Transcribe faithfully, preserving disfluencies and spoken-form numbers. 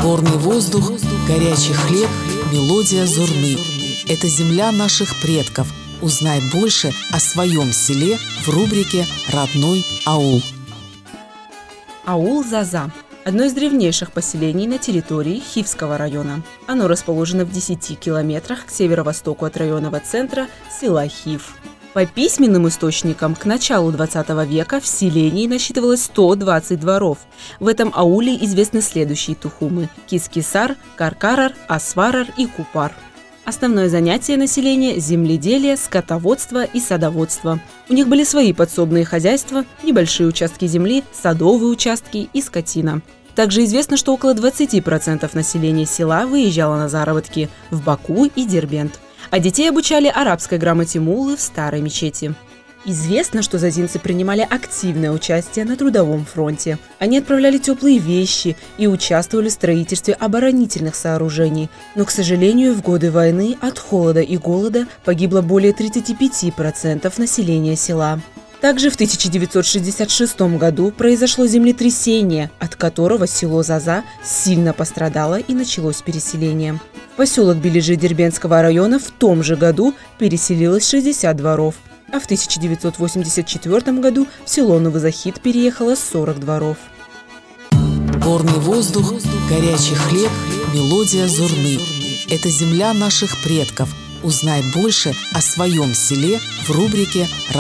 Горный воздух, горячий хлеб, мелодия зурны. Это земля наших предков. Узнай больше о своем селе в рубрике «Родной аул». Аул Заза – одно из древнейших поселений на территории Хивского района. Оно расположено в десяти километрах к северо-востоку от районного центра села Хив. По письменным источникам, к началу двадцатого века в селении насчитывалось сто двадцать дворов. В этом ауле известны следующие тухумы – Кискисар, Каркарар, Асварар и Купар. Основное занятие населения – земледелие, скотоводство и садоводство. У них были свои подсобные хозяйства, небольшие участки земли, садовые участки и скотина. Также известно, что около двадцати процентов населения села выезжало на заработки в Баку и Дербент, а детей обучали арабской грамоте муллы в старой мечети. Известно, что зазинцы принимали активное участие на трудовом фронте. Они отправляли теплые вещи и участвовали в строительстве оборонительных сооружений. Но, к сожалению, в годы войны от холода и голода погибло более тридцати пяти процентов населения села. Также в тысяча девятьсот шестьдесят шестом году произошло землетрясение, от которого село Заза сильно пострадало и началось переселение. В поселок Бележи Дербентского района в том же году переселилось шестьдесят дворов, а в тысяча девятьсот восемьдесят четвёртом году в село Новозахид переехало сорок дворов. Горный воздух, горячий хлеб, мелодия зурны. Это земля наших предков. Узнай больше о своем селе в рубрике